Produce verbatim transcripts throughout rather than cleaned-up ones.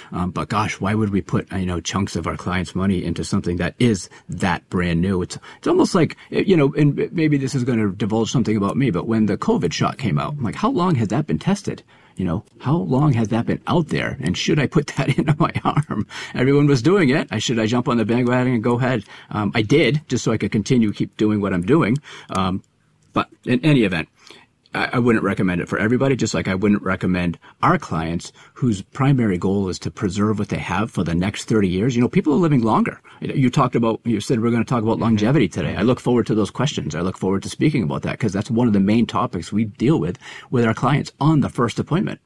Um, but gosh, why would we put, you know, chunks of our clients' money into something that is that brand new? It's, it's almost like, you know, and maybe this is going to divulge something about me, but when the COVID shot came out, I'm like, how long has that been tested? You know, how long has that been out there? And should I put that into my arm? Everyone was doing it. I should I jump on the bandwagon and go ahead? Um, I did, just so I could continue keep doing what I'm doing. Um, but in any event, I, I wouldn't recommend it for everybody, just like I wouldn't recommend our clients whose primary goal is to preserve what they have for the next thirty years. You know, people are living longer. You talked about, you said we're going to talk about longevity today. I look forward to those questions. I look forward to speaking about that because that's one of the main topics we deal with with our clients on the first appointment.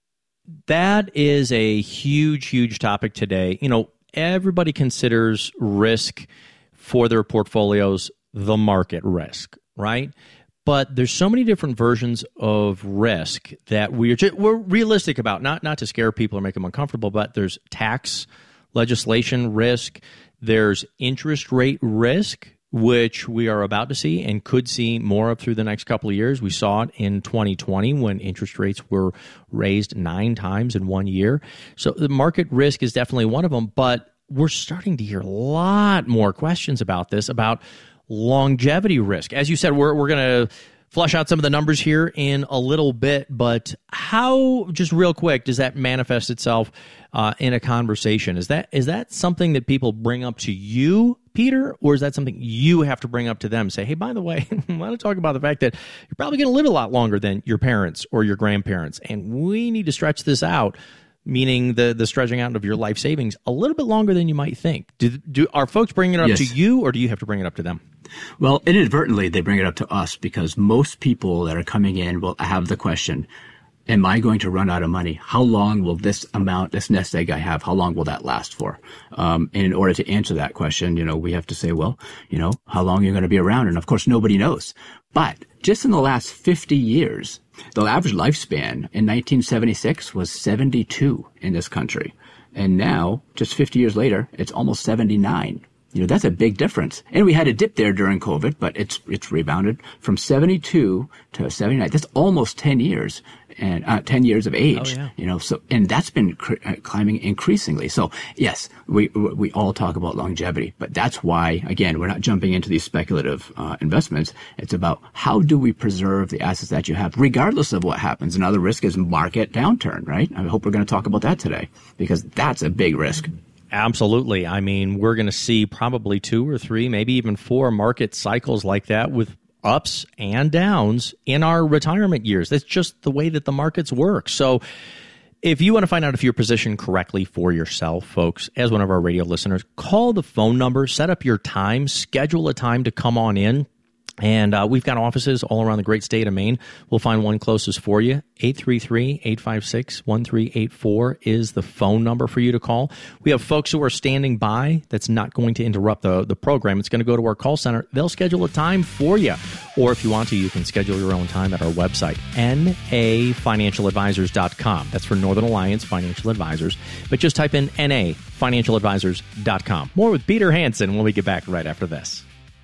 That is a huge, huge topic today. You know, everybody considers risk for their portfolios the market risk, right? But there's so many different versions of risk that we're just, we're realistic about, not not to scare people or make them uncomfortable, but there's tax legislation risk, there's interest rate risk, which we are about to see and could see more of through the next couple of years. We saw it in twenty twenty when interest rates were raised nine times in one year. So the market risk is definitely one of them, but we're starting to hear a lot more questions about this, about longevity risk. As you said, we're we're going to flush out some of the numbers here in a little bit, but how, just real quick, does that manifest itself uh, in a conversation? Is that is that something that people bring up to you, Peter, or is that something you have to bring up to them? Say, hey, by the way, I want to talk about the fact that you're probably going to live a lot longer than your parents or your grandparents, and we need to stretch this out, meaning the the stretching out of your life savings a little bit longer than you might think. Do, do are folks bringing it up yes. to you, or do you have to bring it up to them? Well, inadvertently, they bring it up to us because most people that are coming in will have the question, am I going to run out of money? How long will this amount, this nest egg I have, how long will that last for? Um, and in order to answer that question, you know, we have to say, well, you know, how long are you going to be around? And of course, nobody knows. But just in the last fifty years, the average lifespan in nineteen seventy-six was seventy-two in this country. And now, just fifty years later, it's almost seventy-nine. You know, that's a big difference. And we had a dip there during COVID, but it's it's rebounded from seventy-two to seventy-nine. That's almost ten years and uh, ten years of age. Oh, yeah. You know, so and that's been cr- climbing increasingly. So yes, we we all talk about longevity, but that's why, again, we're not jumping into these speculative uh, investments. It's about how do we preserve the assets that you have, regardless of what happens. Another risk is market downturn, right? I hope we're going to talk about that today because that's a big risk. Absolutely. I mean, we're going to see probably two or three, maybe even four market cycles like that with ups and downs in our retirement years. That's just the way that the markets work. So if you want to find out if you're positioned correctly for yourself, folks, as one of our radio listeners, call the phone number, set up your time, schedule a time to come on in. And uh, we've got offices all around the great state of Maine. We'll find one closest for you. eight three three, eight five six, one three eight four is the phone number for you to call. We have folks who are standing by. That's not going to interrupt the, the program. It's going to go to our call center. They'll schedule a time for you. Or if you want to, you can schedule your own time at our website, N A financial advisors dot com. That's for Northern Alliance Financial Advisors. But just type in N A financial advisors dot com. More with Peter Hansen when we get back right after this.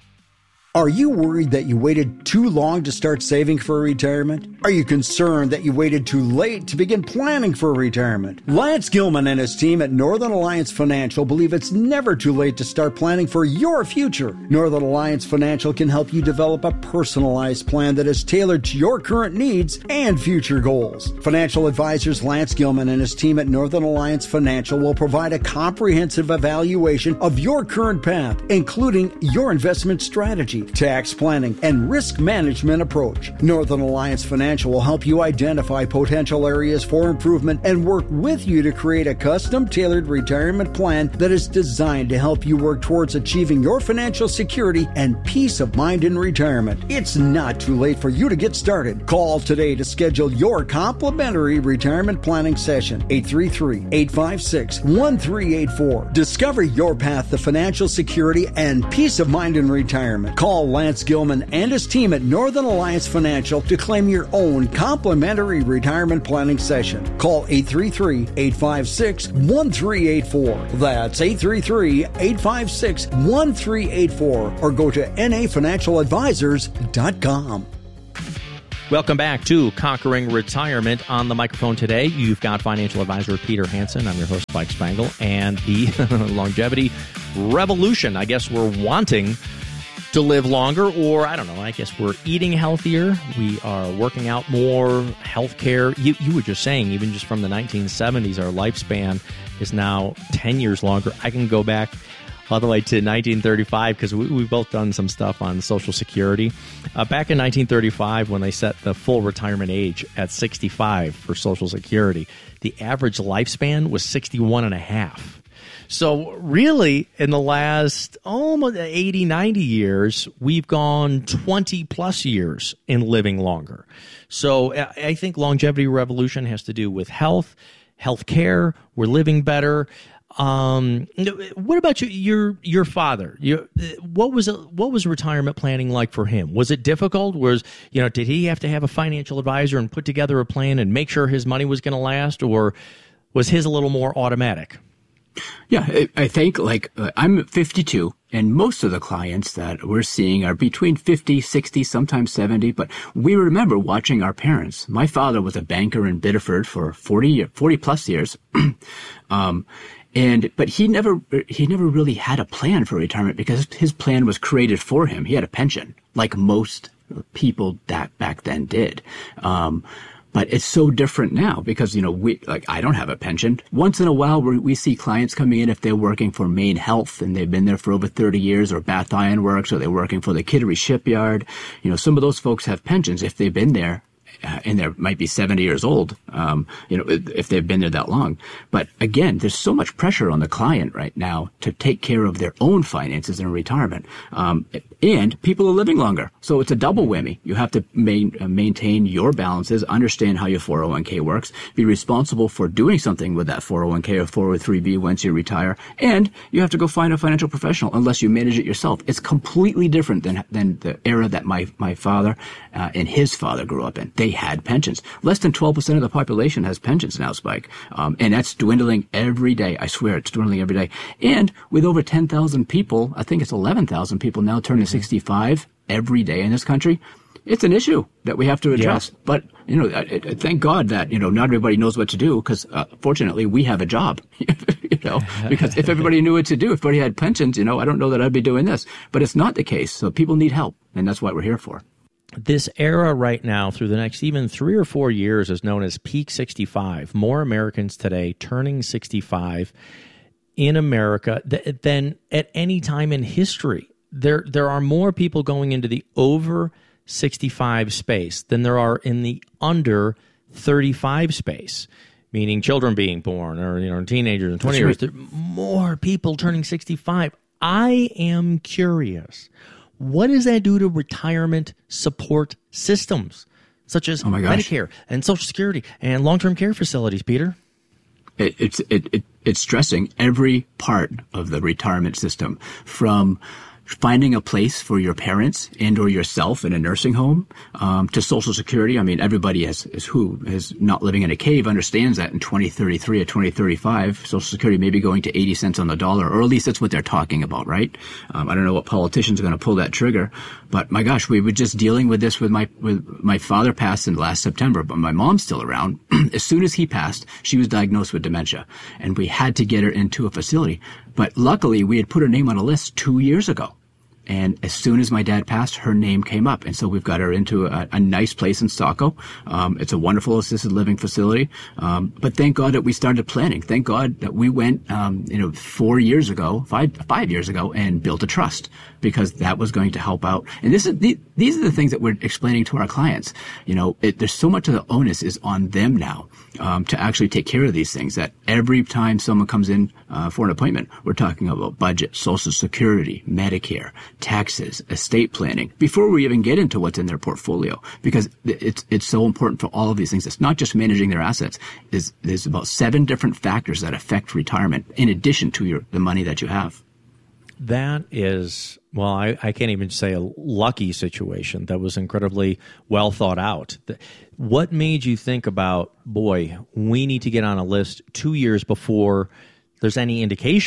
Are you worried that you waited too long to start saving for retirement? Are you concerned that you waited too late to begin planning for retirement? Lance Gilman and his team at Northern Alliance Financial believe it's never too late to start planning for your future. Northern Alliance Financial can help you develop a personalized plan that is tailored to your current needs and future goals. Financial advisors Lance Gilman and his team at Northern Alliance Financial will provide a comprehensive evaluation of your current path, including your investment strategy, tax planning, and risk management approach. Northern Alliance Financial will help you identify potential areas for improvement and work with you to create a custom-tailored retirement plan that is designed to help you work towards achieving your financial security and peace of mind in retirement. It's not too late for you to get started. Call today to schedule your complimentary retirement planning session. eight three three, eight five six, one three eight four. Discover your path to financial security and peace of mind in retirement. Call Lance Gilman and his team at Northern Alliance Financial to claim your own complimentary retirement planning session. Call eight three three, eight five six, one three eight four. That's eight three three, eight five six, one three eight four or go to N A financial advisors dot com. Welcome back to Conquering Retirement. On the microphone today, you've got financial advisor Peter Hansen. I'm your host, Mike Spangle, and the longevity revolution. I guess we're wanting to live longer, or I don't know, I guess we're eating healthier. We are working out more. Healthcare. You, you were just saying, even just from the nineteen seventies, our lifespan is now ten years longer. I can go back all the way to nineteen thirty-five, because we, we've both done some stuff on Social Security. Uh, back in nineteen thirty-five, when they set the full retirement age at sixty-five for Social Security, the average lifespan was sixty-one and a half. So really, in the last almost eighty, ninety years, we've gone twenty plus years in living longer. So I think longevity revolution has to do with health, health care. We're living better. Um, what about you, your your father? Your, what was what was retirement planning like for him? Was it difficult? Was you know did he have to have a financial advisor and put together a plan and make sure his money was going to last, or was his a little more automatic? Yeah, I think like uh, I'm fifty-two, and most of the clients that we're seeing are between fifty, sixty, sometimes seventy. But we remember watching our parents. My father was a banker in Biddeford for forty, forty plus years. um, And, but he never, he never really had a plan for retirement because his plan was created for him. He had a pension, like most people that back then did. Um, but it's so different now because, you know, we, like, I don't have a pension. Once in a while, we, we see clients coming in if they're working for Maine Health and they've been there for over thirty years, or Bath Iron Works, or they're working for the Kittery Shipyard. You know, some of those folks have pensions if they've been there. Uh, and they might be seventy years old, um, you know, if they've been there that long. But again, there's so much pressure on the client right now to take care of their own finances in retirement. Um, and people are living longer. So it's a double whammy. You have to main, uh, maintain your balances, understand how your four oh one k works, be responsible for doing something with that four oh one k or four oh three b once you retire. And you have to go find a financial professional unless you manage it yourself. It's completely different than, than the era that my, my father uh, and his father grew up in. They had pensions. Less than twelve percent of the population has pensions now, Spike. Um, and that's dwindling every day. I swear it's dwindling every day. And with over ten thousand people, I think it's eleven thousand people now turning mm-hmm. sixty-five every day in this country. It's an issue that we have to address. Yeah. But, you know, I, I, thank God that, you know, not everybody knows what to do because, uh, fortunately, we have a job, you know, because if everybody knew what to do, if everybody had pensions, you know, I don't know that I'd be doing this. But it's not the case. So people need help. And that's what we're here for. This era right now, through the next even three or four years, is known as peak sixty-five. More Americans today turning sixty-five in America th- than at any time in history. There, there are more people going into the over sixty-five space than there are in the under thirty-five space, meaning children being born or you know teenagers and twenty years. There are more people turning sixty-five. I am curious. What does that do to retirement support systems, such as oh Medicare and Social Security and long-term care facilities, Peter? It, it's it, it, it's stressing every part of the retirement system, from finding a place for your parents and or yourself in a nursing home, um, to Social Security. I mean, everybody has, is who is not living in a cave understands that in twenty thirty-three or twenty thirty-five, Social Security may be going to eighty cents on the dollar, or at least that's what they're talking about, right? Um, I don't know what politicians are going to pull that trigger, but my gosh, we were just dealing with this with my, with my father passed in last September, but my mom's still around. As soon as he passed, she was diagnosed with dementia, and we had to get her into a facility. But luckily, we had put her name on a list two years ago. And as soon as my dad passed, her name came up. And so we've got her into a, a nice place in Saco. Um, it's a wonderful assisted living facility. Um, but thank God that we started planning. Thank God that we went, um, you know, four years ago, five, five years ago and built a trust, because that was going to help out. And this is, the, these are the things that we're explaining to our clients. You know, it, there's so much of the onus is on them now, um, to actually take care of these things, that every time someone comes in, uh, for an appointment, we're talking about budget, Social Security, Medicare, taxes, estate planning, before we even get into what's in their portfolio, because it's it's so important for all of these things. It's not just managing their assets. There's, there's about seven different factors that affect retirement in addition to your the money that you have. That is, well, I, I can't even say a lucky situation. That was incredibly well thought out. What made you think about, boy, we need to get on a list two years before there's any indication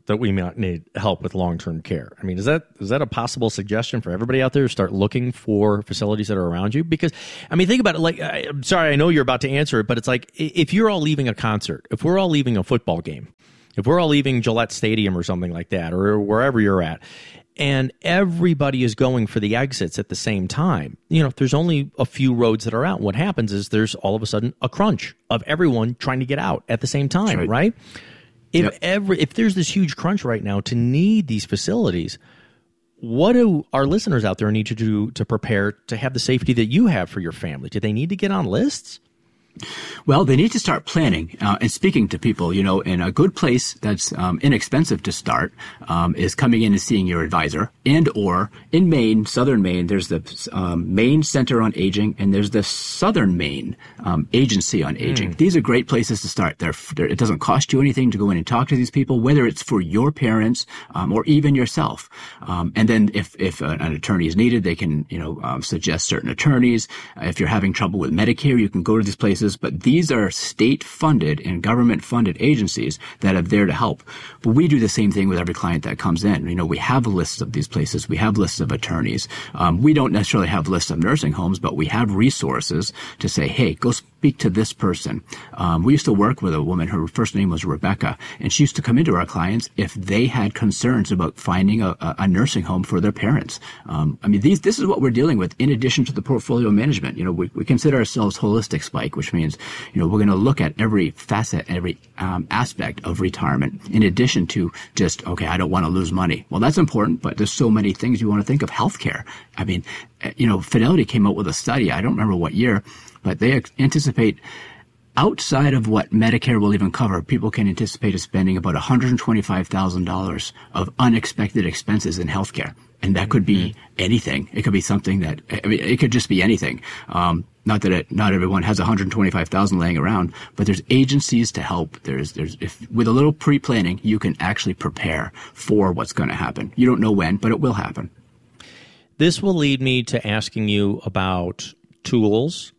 that we might need help with long-term care. I mean, is that is that a possible suggestion for everybody out there to start looking for facilities that are around you? Because, I mean, think about it. Like, I, I'm sorry, I know you're about to answer it, but it's like if you're all leaving a concert, if we're all leaving a football game, if we're all leaving Gillette Stadium or something like that, or wherever you're at, and everybody is going for the exits at the same time, you know, if there's only a few roads that are out, what happens is there's all of a sudden a crunch of everyone trying to get out at the same time, right? right? If yep. every if there's this huge crunch right now to need these facilities, what do our listeners out there need to do to prepare to have the safety that you have for your family? Do they need to get on lists? Well, they need to start planning uh, and speaking to people. You know, in a good place that's um, inexpensive to start um, is coming in and seeing your advisor. And or in Maine, southern Maine, there's the um, Maine Center on Aging, and there's the Southern Maine um, Agency on Aging. Mm. These are great places to start. They're, they're, it doesn't cost you anything to go in and talk to these people, whether it's for your parents um, or even yourself. Um, and then if if an attorney is needed, they can you know um, suggest certain attorneys. If you're having trouble with Medicare, you can go to these places. But these are state-funded and government-funded agencies that are there to help. But we do the same thing with every client that comes in. You know, we have lists of these places. We have lists of attorneys. Um, we don't necessarily have lists of nursing homes, but we have resources to say, hey, go speak to this person. Um, we used to work with a woman. Her first name was Rebecca, and she used to come into our clients if they had concerns about finding a, a nursing home for their parents. Um, I mean, these this is what we're dealing with in addition to the portfolio management. You know, we, we consider ourselves holistic, Spike, which means means, you know, we're going to look at every facet, every um, aspect of retirement, in addition to just, okay, I don't want to lose money. Well, that's important, but there's so many things you want to think of. Healthcare. I mean, you know, Fidelity came out with a study, I don't remember what year, but they anticipate outside of what Medicare will even cover, people can anticipate spending about one hundred twenty-five thousand dollars of unexpected expenses in healthcare. And that could be anything. It could be something that, I mean, it could just be anything. Um, not that it, not everyone has one hundred twenty-five thousand laying around, but there's agencies to help. There's, there's, if with a little pre-planning, you can actually prepare for what's going to happen. You don't know when, but it will happen. This will lead me to asking you about tools,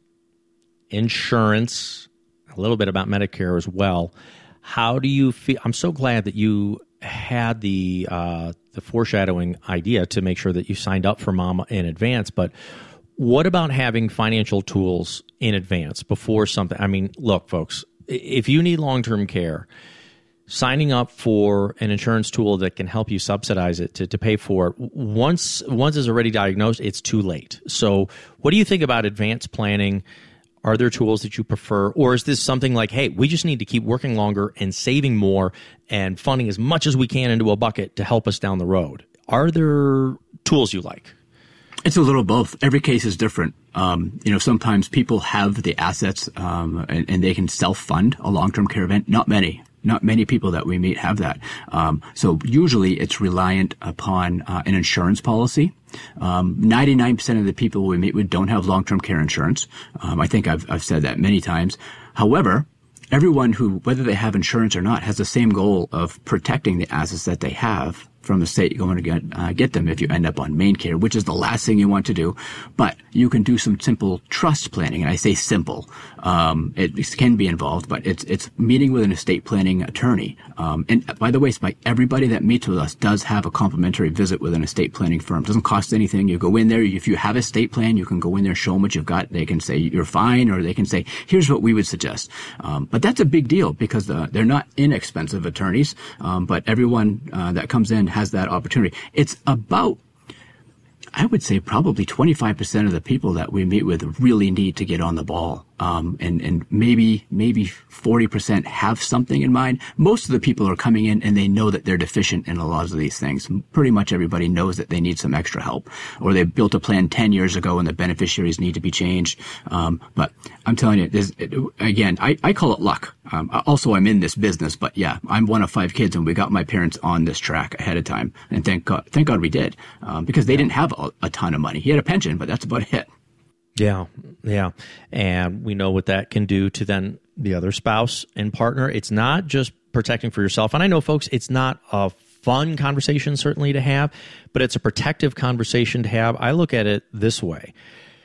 insurance, a little bit about Medicare as well. How do you feel? I'm so glad that you had the uh, the foreshadowing idea to make sure that you signed up for Mama in advance. But what about having financial tools in advance before something? I mean, look, folks, if you need long-term care, signing up for an insurance tool that can help you subsidize it to, to pay for it, once once it's already diagnosed, it's too late. So what do you think about advanced planning? Are there tools that you prefer? Or is this something like, hey, we just need to keep working longer and saving more and funding as much as we can into a bucket to help us down the road? Are there tools you like? It's a little both. Every case is different. Um, you know, sometimes people have the assets um, and, and they can self-fund a long-term care event. Not many. Not many people that we meet have that. Um, so usually it's reliant upon uh, an insurance policy. Um, ninety-nine percent of the people we meet with don't have long-term care insurance. Um, I think I've, I've said that many times. However, everyone who, whether they have insurance or not, has the same goal of protecting the assets that they have from the state going to get, uh, get them if you end up on main care, which is the last thing you want to do. But you can do some simple trust planning. And I say simple. Um, it can be involved, but it's, it's meeting with an estate planning attorney. Um, and by the way, Spike, everybody that meets with us does have a complimentary visit with an estate planning firm. It doesn't cost anything. You go in there. If you have a estate plan, you can go in there, show them what you've got. They can say you're fine, or they can say, here's what we would suggest. Um, but that's a big deal because the, they're not inexpensive attorneys. Um, but everyone uh, that comes in has that opportunity. It's about, I would say, probably twenty-five percent of the people that we meet with really need to get on the ball. Um, and, and maybe, maybe forty percent have something in mind. Most of the people are coming in and they know that they're deficient in a lot of these things. Pretty much everybody knows that they need some extra help, or they built a plan ten years ago and the beneficiaries need to be changed. Um, but I'm telling you, there's, again, I, I call it luck. Um, also, I'm in this business, but yeah, I'm one of five kids and we got my parents on this track ahead of time. And thank God, thank God we did, um, because they didn't have a, a ton of money. He had a pension, but that's about it. Yeah, yeah. And we know what that can do to then the other spouse and partner. It's not just protecting for yourself. And I know, folks, it's not a fun conversation certainly to have, but it's a protective conversation to have. I look at it this way.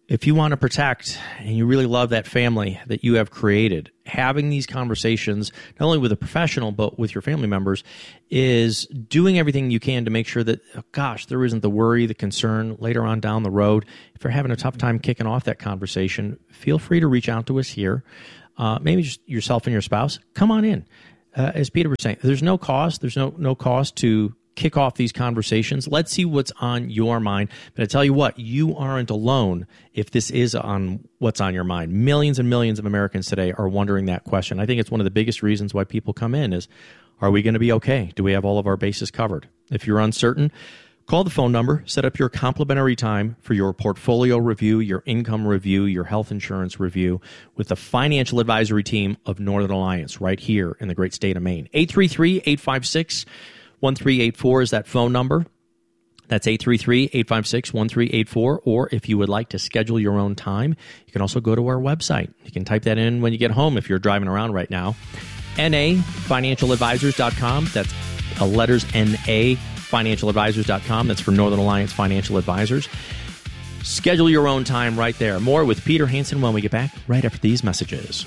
if you want to protect and you really love that family that you have created, having these conversations, not only with a professional, but with your family members, is doing everything you can to make sure that, oh gosh, there isn't the worry, the concern later on down the road. If you're having a tough time kicking off that conversation, feel free to reach out to us here. Uh, maybe just yourself and your spouse. Come on in. Uh, as Peter was saying, there's no cost. There's no no cost to kick off these conversations. Let's see what's on your mind. But I tell you what, you aren't alone if this is on what's on your mind. Millions and millions of Americans today are wondering that question. I think it's one of the biggest reasons why people come in is, are we going to be okay? Do we have all of our bases covered? If you're uncertain, call the phone number, set up your complimentary time for your portfolio review, your income review, your health insurance review with the financial advisory team of Northern Alliance right here in the great state of Maine. eight three three, eight five six, one three eight four is that phone number. That's eight three three, eight five six, one three eight four. Or if you would like to schedule your own time, you can also go to our website. You can type that in when you get home if you're driving around right now. N A financial advisors dot com. That's uh, letters N A financial advisors dot com. That's for Northern Alliance Financial Advisors. Schedule your own time right there. More with Peter Hansen when we get back right after these messages.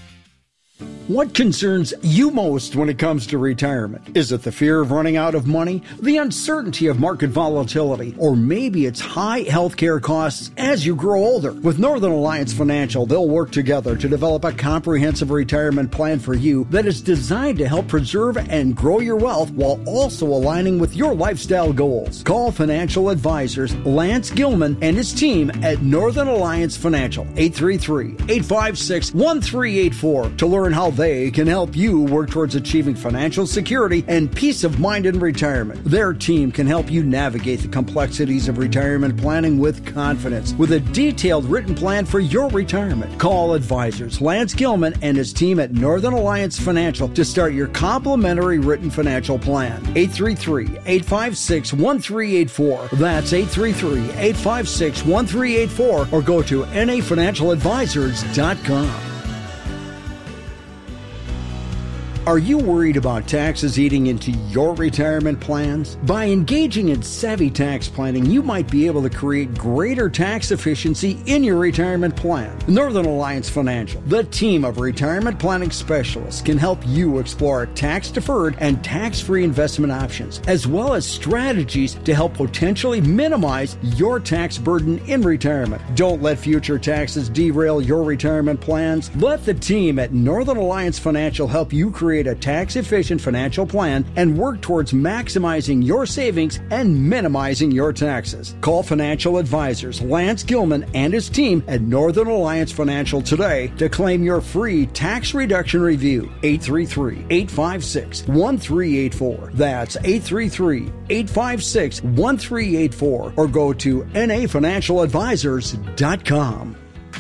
What concerns you most when it comes to retirement? Is it the fear of running out of money, the uncertainty of market volatility, or maybe it's high healthcare costs as you grow older? With Northern Alliance Financial, they'll work together to develop a comprehensive retirement plan for you that is designed to help preserve and grow your wealth while also aligning with your lifestyle goals. Call financial advisors Lance Gilman and his team at Northern Alliance Financial, eight three three, eight five six, one three eight four, to learn how they can help you work towards achieving financial security and peace of mind in retirement. Their team can help you navigate the complexities of retirement planning with confidence with a detailed written plan for your retirement. Call advisors Lance Gilman and his team at Northern Alliance Financial to start your complimentary written financial plan. eight three three, eight five six, one three eight four. That's eight three three, eight five six, one three eight four, or go to N A financial advisors dot com. Are you worried about taxes eating into your retirement plans? By engaging in savvy tax planning, you might be able to create greater tax efficiency in your retirement plan. Northern Alliance Financial, the team of retirement planning specialists, can help you explore tax-deferred and tax-free investment options, as well as strategies to help potentially minimize your tax burden in retirement. Don't let future taxes derail your retirement plans. Let the team at Northern Alliance Financial help you create a tax-efficient financial plan and work towards maximizing your savings and minimizing your taxes. Call financial advisors Lance Gilman and his team at Northern Alliance Financial today to claim your free tax reduction review. eight three three, eight five six, one three eight four. That's eight three three, eight five six, one three eight four, or go to N A financial advisors dot com.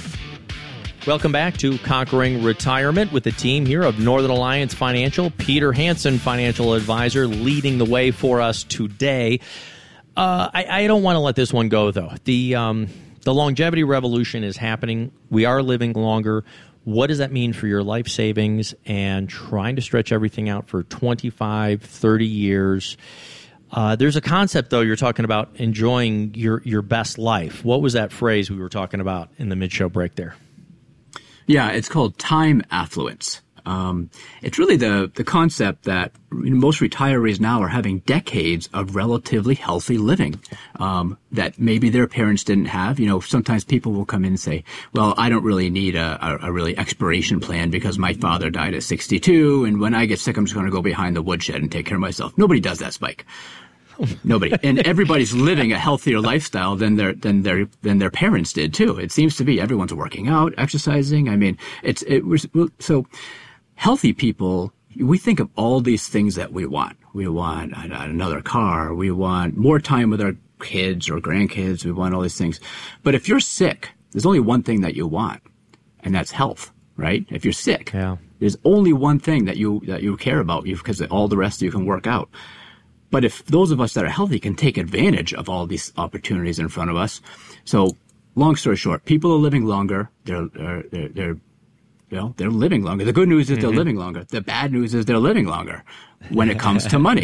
Welcome back to Conquering Retirement with the team here of Northern Alliance Financial. Peter Hansen, financial advisor, leading the way for us today. Uh, I, I don't want to let this one go, though. The um, the longevity revolution is happening. We are living longer. What does that mean for your life savings and trying to stretch everything out for twenty-five, thirty years? Uh, there's a concept, though, you're talking about enjoying your, your best life. What was that phrase we were talking about in the mid-show break there? Yeah, it's called time affluence. Um, it's really the, the concept that most retirees now are having decades of relatively healthy living, um, that maybe their parents didn't have. You know, sometimes people will come in and say, well, I don't really need a, a, a really expiration plan because my father died at sixty-two, and when I get sick, I'm just going to go behind the woodshed and take care of myself. Nobody does that, Spike. Nobody. And everybody's living a healthier lifestyle than their than their than their parents did too. It seems to be everyone's working out, exercising. I mean, it's it was so healthy people. We think of all these things that we want. We want another car. We want more time with our kids or grandkids. We want all these things. But if you're sick, there's only one thing that you want, and that's health. Right? If you're sick, yeah. There's only one thing that you that you care about, because all the rest you can work out. But if those of us that are healthy can take advantage of all these opportunities in front of us, so long story short, people are living longer. They're they're they're, they're you know they're living longer. The good news is mm-hmm. they're living longer. The bad news is they're living longer when it comes to money.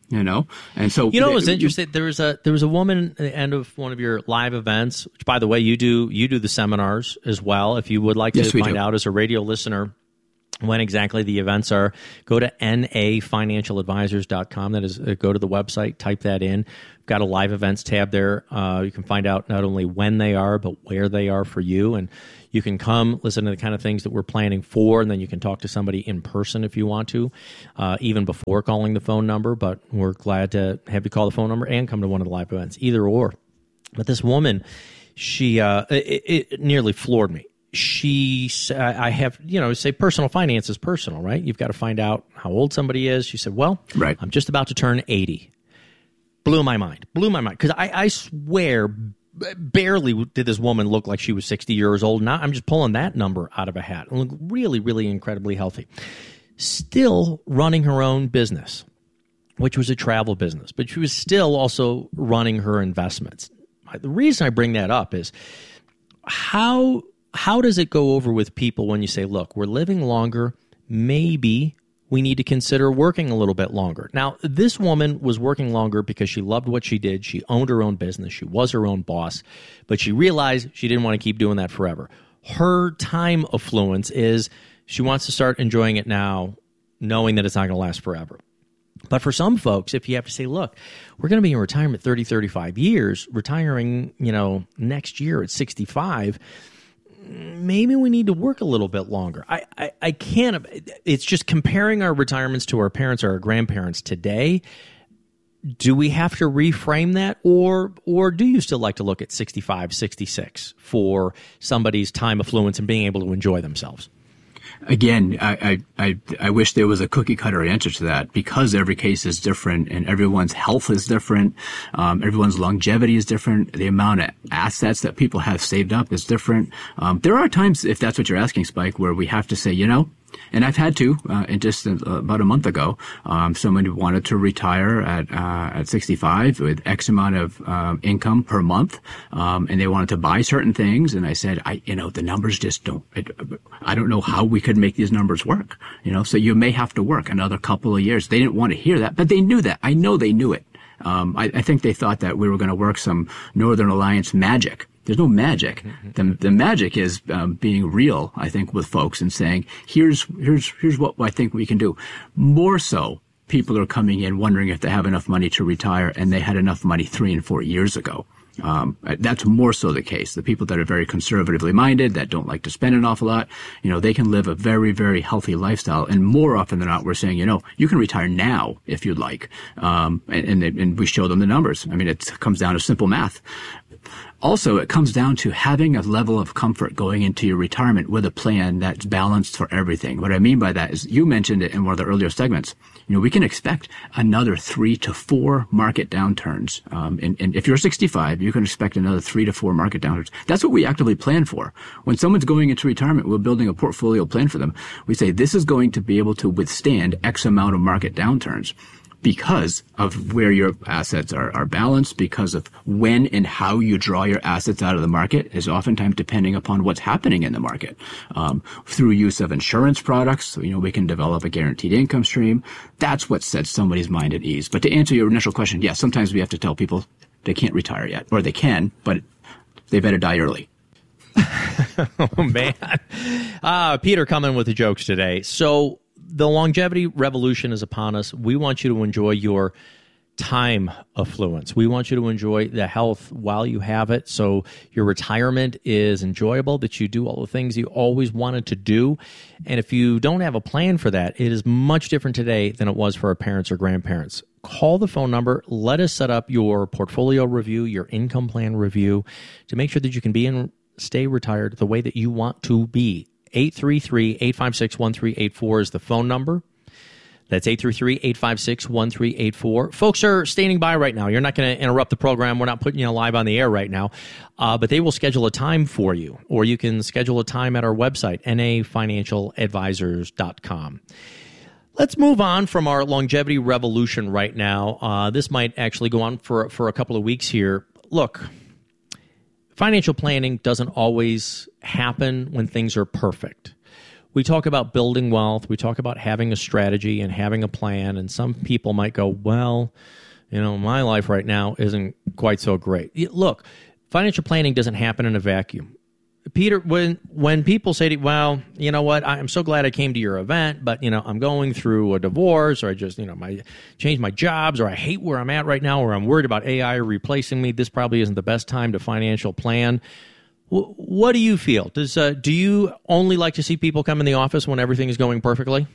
You know, and so you know, it was interesting. There was a there was a woman at the end of one of your live events, which, by the way, you do you do the seminars as well. If you would like to yes, find do. out as a radio listener when exactly the events are, go to N A financial advisors dot com. That is, uh, go to the website, type that in. We've got a live events tab there. Uh, you can find out not only when they are, but where they are for you. And you can come listen to the kind of things that we're planning for, and then you can talk to somebody in person if you want to, uh, even before calling the phone number. But we're glad to have you call the phone number and come to one of the live events, either or. But this woman, she uh, it, it nearly floored me. She, I have, you know, say personal finance is personal, right? You've got to find out how old somebody is. She said, well, right. I'm just about to turn eighty. Blew my mind. Blew my mind. Because I, I swear, barely did this woman look like she was sixty years old. Now I'm just pulling that number out of a hat. And look really, really incredibly healthy. Still running her own business, which was a travel business. But she was still also running her investments. The reason I bring that up is how... How does it go over with people when you say, look, we're living longer, maybe we need to consider working a little bit longer? Now, this woman was working longer because she loved what she did. She owned her own business. She was her own boss, but she realized she didn't want to keep doing that forever. Her time affluence is she wants to start enjoying it now, knowing that it's not going to last forever. But for some folks, if you have to say, look, we're going to be in retirement thirty, thirty-five years, retiring, you know, next year at sixty-five, maybe we need to work a little bit longer. I, I, I can't, it's just comparing our retirements to our parents or our grandparents today. Do we have to reframe that, or or do you still like to look at sixty-five, sixty-six for somebody's time affluence and being able to enjoy themselves? Again, I, I, I wish there was a cookie cutter answer to that, because every case is different and everyone's health is different. Um, everyone's longevity is different. The amount of assets that people have saved up is different. Um, there are times, if that's what you're asking, Spike, where we have to say, you know, and I've had to, uh, and just uh, about a month ago, um, someone who wanted to retire at uh, at sixty-five with X amount of um, income per month, um, and they wanted to buy certain things. And I said, I, you know, the numbers just don't. It, I don't know how we could make these numbers work. You know, so you may have to work another couple of years. They didn't want to hear that, but they knew that. I know they knew it. Um, I, I think they thought that we were going to work some Northern Alliance magic. There's no magic. The, the magic is um, being real, I think, with folks and saying, here's here's here's what I think we can do. More so, people are coming in wondering if they have enough money to retire, and they had enough money three and four years ago. Um, that's more so the case. The people that are very conservatively minded, that don't like to spend an awful lot, you know, they can live a very, very healthy lifestyle. And more often than not, we're saying, you know, you can retire now if you'd like. Um, and, and, they, and we show them the numbers. I mean, it comes down to simple math. Also, it comes down to having a level of comfort going into your retirement with a plan that's balanced for everything. What I mean by that is, you mentioned it in one of the earlier segments. You know, we can expect another three to four market downturns. Um, and, and if you're sixty-five, you can expect another three to four market downturns. That's what we actively plan for. When someone's going into retirement, we're building a portfolio plan for them. We say this is going to be able to withstand X amount of market downturns, because of where your assets are, are balanced, because of when and how you draw your assets out of the market is oftentimes depending upon what's happening in the market. Um, through use of insurance products, you know, we can develop a guaranteed income stream. That's what sets somebody's mind at ease. But to answer your initial question, yes, sometimes we have to tell people they can't retire yet, or they can, but they better die early. Oh, man. Uh, Peter coming with the jokes today. So, the longevity revolution is upon us. We want you to enjoy your time affluence. We want you to enjoy the health while you have it, so your retirement is enjoyable, that you do all the things you always wanted to do. And if you don't have a plan for that, it is much different today than it was for our parents or grandparents. Call the phone number. Let us set up your portfolio review, your income plan review, to make sure that you can be and stay retired the way that you want to be. eight three three, eight five six, one three eight four is the phone number. That's eight three three, eight five six, one three eight four. Folks are standing by right now. You're not going to interrupt the program. We're not putting you live on the air right now. Uh, but they will schedule a time for you, or you can schedule a time at our website, N A financial advisors dot com. Let's move on from our longevity revolution right now. Uh, this might actually go on for, for a couple of weeks here. Look, financial planning doesn't always happen when things are perfect. we talk about building wealth. We talk about having a strategy and having a plan. And some people might go, well, you know, my life right now isn't quite so great. Look, financial planning doesn't happen in a vacuum. Peter, when when people say to you, well, you know what, I'm so glad I came to your event, but, you know, I'm going through a divorce, or I just, you know, my changed my jobs, or I hate where I'm at right now, or I'm worried about A I replacing me. This probably isn't the best time to financial plan. W- what do you feel? Does uh, do you only like to see people come in the office when everything is going perfectly?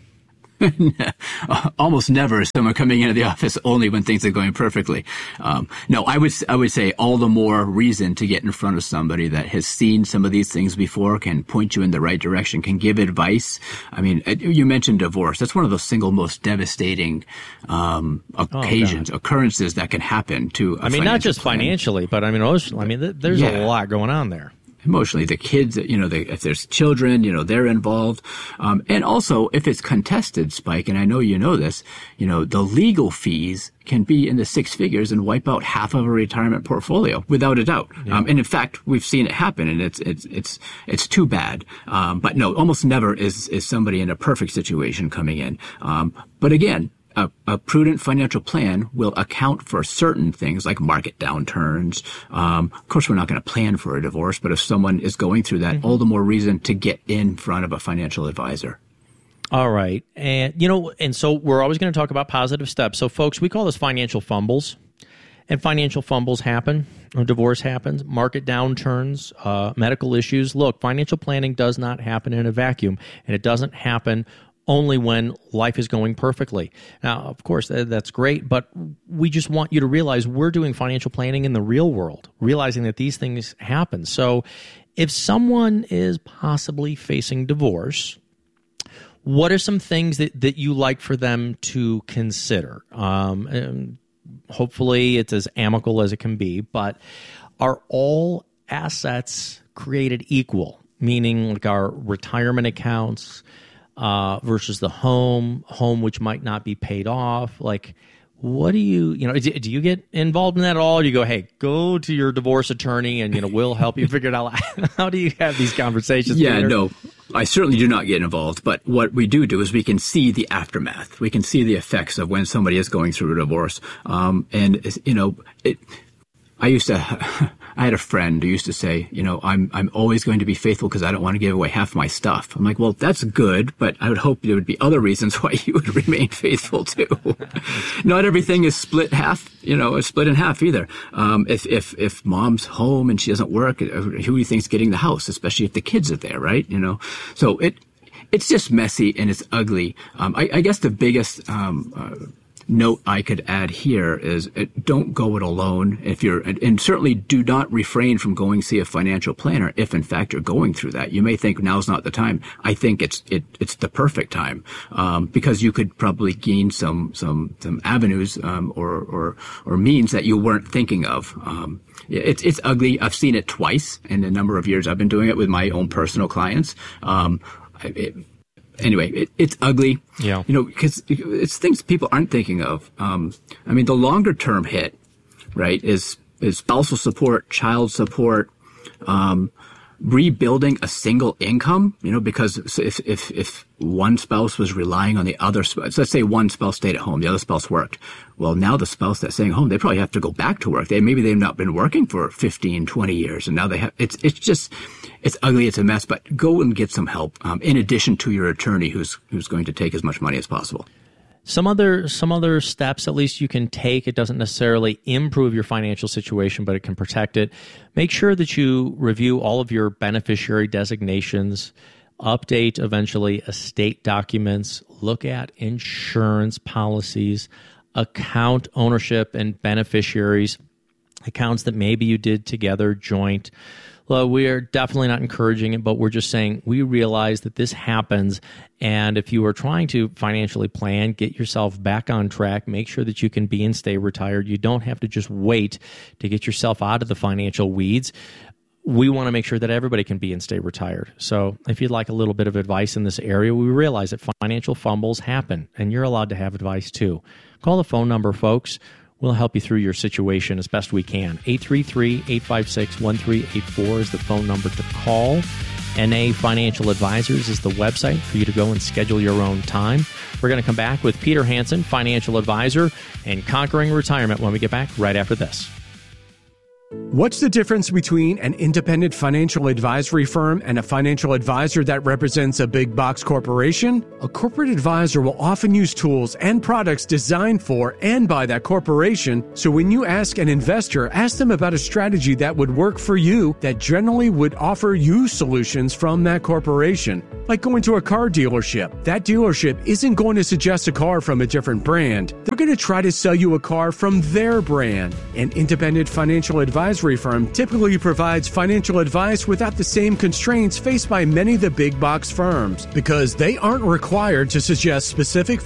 Almost never is someone coming into the office only when things are going perfectly. Um, no, I would I would say all the more reason to get in front of somebody that has seen some of these things before, can point you in the right direction, can give advice. I mean, you mentioned divorce. That's one of the single most devastating um, occasions, oh, occurrences that can happen to a I mean, not just plan. Financially, but I mean, I mean, there's yeah. a lot going on there. Emotionally, the kids, you know, they, if there's children, you know, they're involved. Um, and also, if it's contested, Spike, and I know you know this, you know, the legal fees can be in the six figures and wipe out half of a retirement portfolio, without a doubt. Yeah. Um, and in fact, we've seen it happen, and it's, it's, it's, it's too bad. Um, but no, almost never is, is somebody in a perfect situation coming in. Um, but again, A, a prudent financial plan will account for certain things like market downturns. Um, of course, we're not going to plan for a divorce, but if someone is going through that, mm-hmm. all the more reason to get in front of a financial advisor. All right. And, you know, and so we're always going to talk about positive steps. So, folks, we call this financial fumbles. And financial fumbles happen. A divorce happens. Market downturns, uh, medical issues. Look, financial planning does not happen in a vacuum, and it doesn't happen only when life is going perfectly. Now, of course, that's great, but we just want you to realize we're doing financial planning in the real world, realizing that these things happen. So if someone is possibly facing divorce, what are some things that, that you like for them to consider? Um, and hopefully it's as amicable as it can be, but are all assets created equal? Meaning like our retirement accounts, Uh, versus the home, home which might not be paid off. Like, what do you, you know, do, do you get involved in that at all? Or do you go, hey, go to your divorce attorney and, you know, we'll help you figure it out? How do you have these conversations? Yeah, Peter? no, I certainly do not get involved. But what we do do is we can see the aftermath. We can see the effects of when somebody is going through a divorce. Um, and, you know, it, I used to, I had a friend who used to say, you know, I'm, I'm always going to be faithful because I don't want to give away half my stuff. I'm like, well, that's good, but I would hope there would be other reasons why you would remain faithful too. Not everything is split half, you know, is split in half either. Um, if, if, if mom's home and she doesn't work, who do you think's getting the house, especially if the kids are there, right? You know, so it, it's just messy and it's ugly. Um, I, I guess the biggest, um, uh, note I could add here is uh, don't go it alone if you're, and, and certainly do not refrain from going see a financial planner if in fact you're going through that. You may think now's not the time. I think it's it it's the perfect time um, because you could probably gain some some some avenues um, or or or means that you weren't thinking of. Um, it's it's ugly. I've seen it twice in the number of years I've been doing it with my own personal clients. Um, it, Anyway, it, it's ugly, yeah. You know, because it's things people aren't thinking of. Um, I mean, the longer term hit, right, is is spousal support, child support, um, rebuilding a single income. You know, because if if if one spouse was relying on the other spouse, let's say one spouse stayed at home, the other spouse worked. Well, now the spouse that's staying home, they probably have to go back to work. They maybe they've not been working for fifteen, twenty years, and now they have. It's it's just. It's ugly. It's a mess, but go and get some help um, in addition to your attorney who's who's going to take as much money as possible. Some other some other steps at least you can take. It doesn't necessarily improve your financial situation, but it can protect it. Make sure that you review all of your beneficiary designations, update eventually estate documents, look at insurance policies, account ownership and beneficiaries, accounts that maybe you did together, joint. Well, we are definitely not encouraging it, but we're just saying we realize that this happens. And if you are trying to financially plan, get yourself back on track, make sure that you can be and stay retired. You don't have to just wait to get yourself out of the financial weeds. We want to make sure that everybody can be and stay retired. So if you'd like a little bit of advice in this area, we realize that financial fumbles happen, and you're allowed to have advice too. Call the phone number, folks. We'll help you through your situation as best we can. eight three three, eight five six, one three eight four is the phone number to call. N A Financial Advisors is the website for you to go and schedule your own time. We're going to come back with Peter Hansen, financial advisor, and Conquering Retirement when we get back right after this. What's the difference between an independent financial advisory firm and a financial advisor that represents a big box corporation? A corporate advisor will often use tools and products designed for and by that corporation, so when you ask an investor, ask them about a strategy that would work for you that generally would offer you solutions from that corporation. Like going to a car dealership. That dealership isn't going to suggest a car from a different brand. They're going to try to sell you a car from their brand. An independent financial advisor advisory firm typically provides financial advice without the same constraints faced by many of the big box firms because they aren't required to suggest specific